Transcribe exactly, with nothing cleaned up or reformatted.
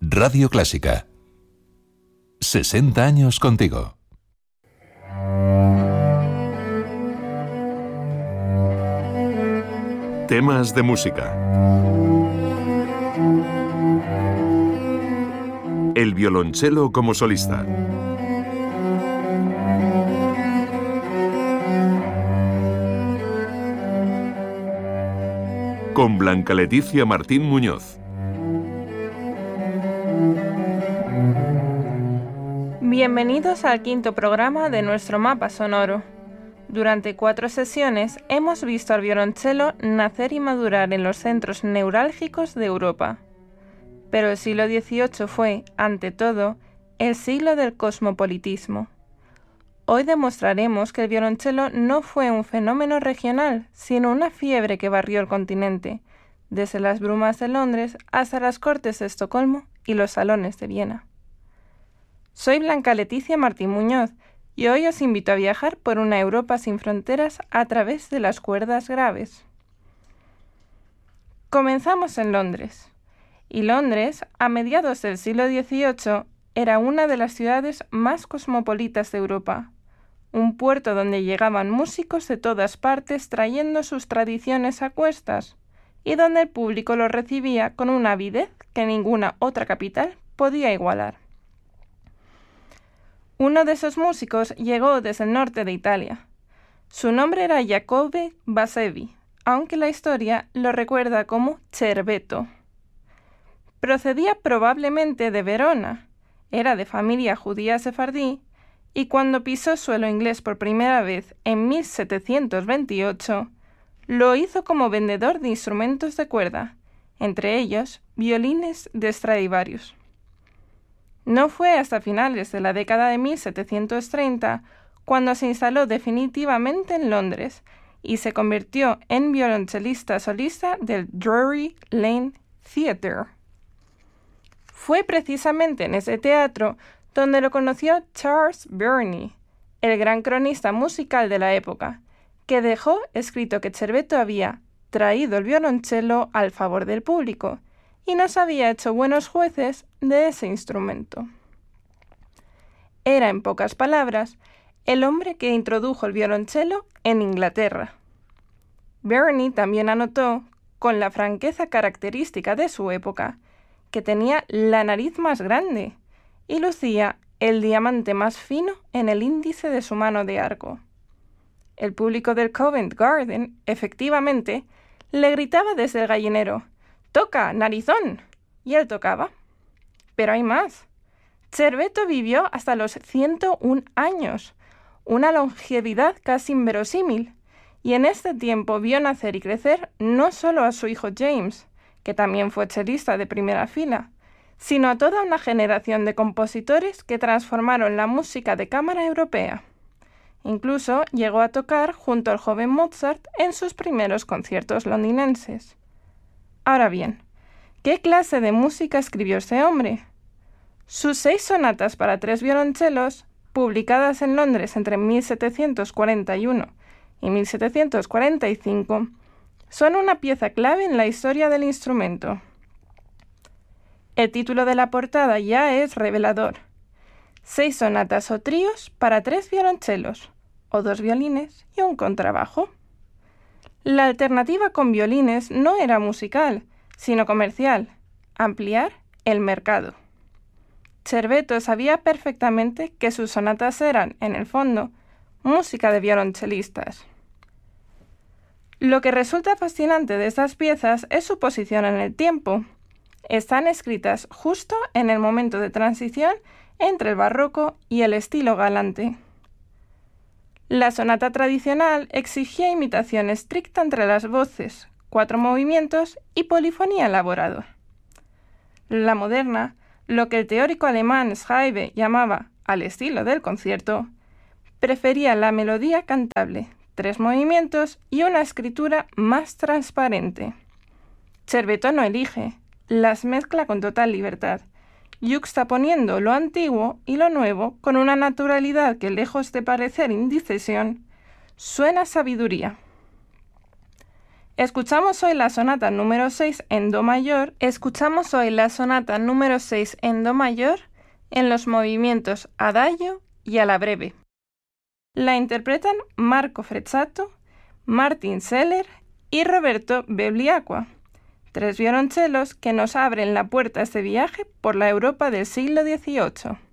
Radio Clásica. sesenta años contigo. Temas de música. El violonchelo como solista. Con Blanca Leticia Martín Muñoz. Bienvenidos al quinto programa de nuestro mapa sonoro. Durante cuatro sesiones hemos visto al violonchelo nacer y madurar en los centros neurálgicos de Europa. Pero el siglo dieciocho fue, ante todo, el siglo del cosmopolitismo. Hoy demostraremos que el violonchelo no fue un fenómeno regional, sino una fiebre que barrió el continente, desde las brumas de Londres hasta las cortes de Estocolmo y los salones de Viena. Soy Blanca Leticia Martín Muñoz y hoy os invito a viajar por una Europa sin fronteras a través de las cuerdas graves. Comenzamos en Londres. Y Londres, a mediados del siglo dieciocho, era una de las ciudades más cosmopolitas de Europa, un puerto donde llegaban músicos de todas partes trayendo sus tradiciones a cuestas, y donde el público los recibía con una avidez que ninguna otra capital podía igualar. Uno de esos músicos llegó desde el norte de Italia. Su nombre era Jacobe Basevi, aunque la historia lo recuerda como Cerveto. Procedía probablemente de Verona, era de familia judía sefardí, y cuando pisó suelo inglés por primera vez en mil setecientos veintiocho, lo hizo como vendedor de instrumentos de cuerda, entre ellos violines de Stradivarius. No fue hasta finales de la década de mil setecientos treinta cuando se instaló definitivamente en Londres y se convirtió en violonchelista solista del Drury Lane Theatre. Fue precisamente en ese teatro donde lo conoció Charles Burney, el gran cronista musical de la época, que dejó escrito que Cerveto había traído el violonchelo al favor del público y nos había hecho buenos jueces de ese instrumento. Era, en pocas palabras, el hombre que introdujo el violonchelo en Inglaterra. Burney también anotó, con la franqueza característica de su época, que tenía la nariz más grande y lucía el diamante más fino en el índice de su mano de arco. El público del Covent Garden, efectivamente, le gritaba desde el gallinero: «¡Toca, narizón!», y él tocaba. Pero hay más. Cerveto vivió hasta los ciento un años, una longevidad casi inverosímil, y en este tiempo vio nacer y crecer no solo a su hijo James, que también fue chelista de primera fila, sino a toda una generación de compositores que transformaron la música de cámara europea. Incluso llegó a tocar junto al joven Mozart en sus primeros conciertos londinenses. Ahora bien, ¿qué clase de música escribió este hombre? Sus seis sonatas para tres violonchelos, publicadas en Londres entre mil setecientos cuarenta y uno y mil setecientos cuarenta y cinco, son una pieza clave en la historia del instrumento. El título de la portada ya es revelador: Seis sonatas o tríos para tres violonchelos, o dos violines y un contrabajo. La alternativa con violines no era musical, sino comercial: ampliar el mercado. Cerveto sabía perfectamente que sus sonatas eran, en el fondo, música de violonchelistas. Lo que resulta fascinante de estas piezas es su posición en el tiempo. Están escritas justo en el momento de transición entre el barroco y el estilo galante. La sonata tradicional exigía imitación estricta entre las voces, cuatro movimientos y polifonía elaborada. La moderna, lo que el teórico alemán Schreiber llamaba al estilo del concierto, prefería la melodía cantable, tres movimientos y una escritura más transparente. Cerveto no elige, las mezcla con total libertad, yuxtaponiendo lo antiguo y lo nuevo con una naturalidad que, lejos de parecer indecisión, suena sabiduría. Escuchamos hoy la sonata número seis en Do mayor. Escuchamos hoy la sonata número seis en Do mayor en los movimientos adagio y alla breve. La interpretan Marco Frezzato, Martin Seller y Roberto Bebliacqua, tres violonchelos que nos abren la puerta a este viaje por la Europa del siglo dieciocho.